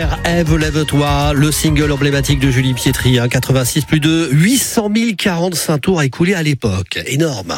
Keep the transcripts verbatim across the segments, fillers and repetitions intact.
Ève, lève-toi, le single emblématique de Julie Pietri, hein, quatre-vingt-six, plus de huit cent mille quarante-cinq tours écoulés à l'époque. Énorme.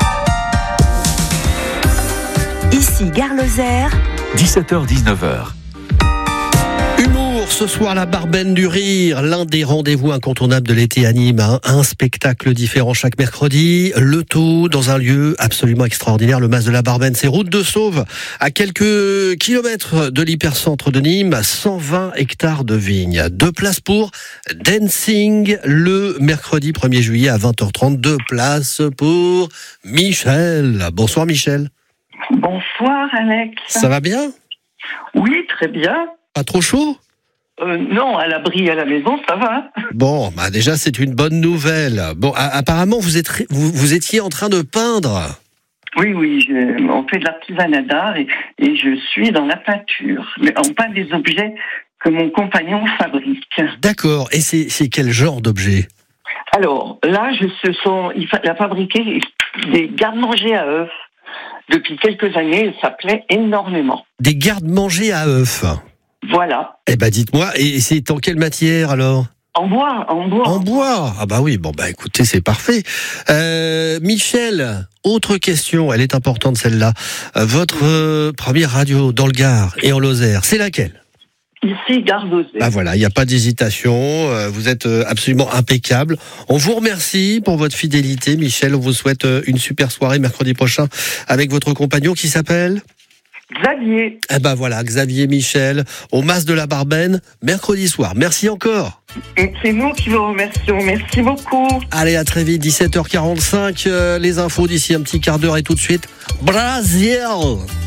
Ici Gare Lozère, dix-sept heures dix-neuf heures. Humour, ce soir la Barben du Rire, l'un des rendez-vous incontournables de l'été à Nîmes, hein. Un spectacle différent chaque mercredi, le tout dans un lieu absolument extraordinaire, le Mas de la Barben. C'est route de Sauve, à quelques kilomètres de l'hypercentre de Nîmes, cent vingt hectares de vignes. Deux places pour Dancing le mercredi premier juillet à vingt heures trente. Deux places pour Michel. Bonsoir Michel. Bonsoir Alex. Ça va bien ? Oui, très bien. Pas trop chaud ? Euh, non, à l'abri à la maison, ça va. Bon, bah déjà c'est une bonne nouvelle. Bon, a- apparemment vous êtes vous, vous étiez en train de peindre. Oui, oui, je, on fait de l'artisanat d'art et, et je suis dans la peinture. Mais on peint des objets que mon compagnon fabrique. D'accord. Et c'est c'est quel genre d'objet ? Alors, là, je, ce sont, il, fa- il a fabriqué des garde-manger à œufs. Depuis quelques années, ça plaît énormément. Des garde-manger à œufs. Voilà. Eh ben dites-moi, et c'est en quelle matière alors ? En bois, en bois. En bois. Ah bah oui, bon bah écoutez, c'est parfait. Euh, Michel, autre question, elle est importante celle-là. Euh, votre euh, première radio dans le Gard et en Lozère, c'est laquelle ? Ici, Gare Lozère. Bah voilà, il n'y a pas d'hésitation, euh, vous êtes euh, absolument impeccable. On vous remercie pour votre fidélité, Michel. On vous souhaite euh, une super soirée mercredi prochain avec votre compagnon qui s'appelle ? Xavier. Eh ben voilà, Xavier Michel, au Mas de la Barben, mercredi soir. Merci encore. Et c'est nous qui vous remercions. Merci beaucoup. Allez, à très vite, dix-sept heures quarante-cinq, euh, les infos d'ici un petit quart d'heure et tout de suite, Brésil.